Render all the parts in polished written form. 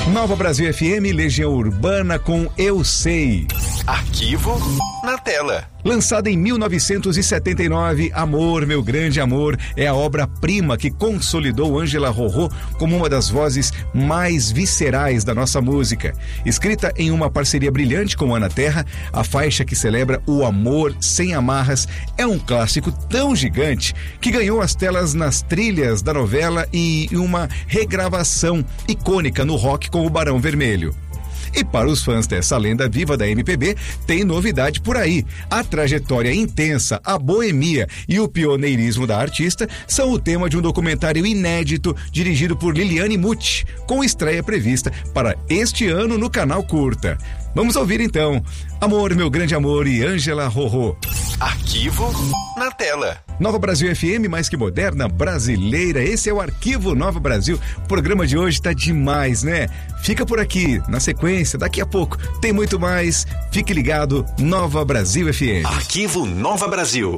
Nova Brasil FM, Legião Urbana com Eu Sei. Arquivo na tela. Lançada em 1979, Amor, Meu Grande Amor é a obra-prima que consolidou Ângela Rorô como uma das vozes mais viscerais da nossa música. Escrita em uma parceria brilhante com Ana Terra, a faixa que celebra o amor sem amarras é um clássico tão gigante que ganhou as telas nas trilhas da novela e uma regravação icônica no rock com o Barão Vermelho. E para os fãs dessa lenda viva da MPB, tem novidade por aí. A trajetória intensa, a boemia e o pioneirismo da artista são o tema de um documentário inédito dirigido por Liliane Muti, com estreia prevista para este ano no canal Curta. Vamos ouvir então Amor, Meu Grande Amor e Ângela Rorô. Arquivo na tela. Nova Brasil FM, mais que moderna, brasileira. Esse é o Arquivo Nova Brasil. O programa de hoje tá demais, né? Fica por aqui, na sequência, daqui a pouco tem muito mais. Fique ligado, Nova Brasil FM. Arquivo Nova Brasil.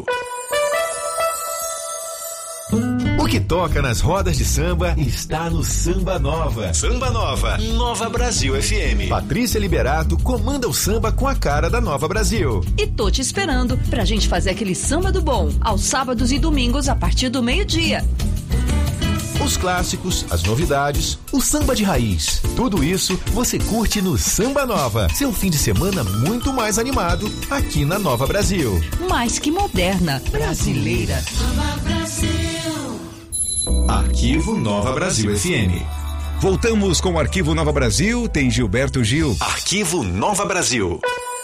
O que toca nas rodas de samba está no Samba Nova. Samba Nova, Nova Brasil FM. Patrícia Liberato comanda o samba com a cara da Nova Brasil. E tô te esperando pra gente fazer aquele samba do bom, aos sábados e domingos a partir do meio-dia. Os clássicos, as novidades, o samba de raiz. Tudo isso você curte no Samba Nova. Seu fim de semana muito mais animado aqui na Nova Brasil. Mais que moderna, brasileira. Nova Brasil. Arquivo Nova Brasil FM. Voltamos com o Arquivo Nova Brasil, tem Gilberto Gil. Arquivo Nova Brasil.